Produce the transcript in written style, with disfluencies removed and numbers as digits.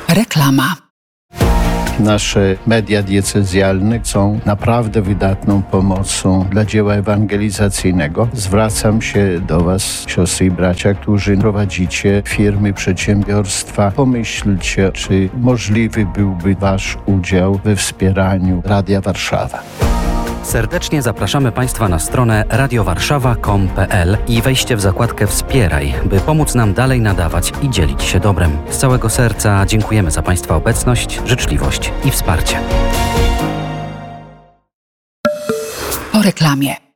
Reklama. Nasze media diecezjalne są naprawdę wydatną pomocą dla dzieła ewangelizacyjnego. Zwracam się do Was, siostry i bracia, którzy prowadzicie firmy, przedsiębiorstwa. Pomyślcie, czy możliwy byłby Wasz udział we wspieraniu Radia Warszawa. Serdecznie zapraszamy Państwa na stronę radiowarszawa.com.pl i wejście w zakładkę Wspieraj, by pomóc nam dalej nadawać i dzielić się dobrem. Z całego serca dziękujemy za Państwa obecność, życzliwość i wsparcie. Po reklamie.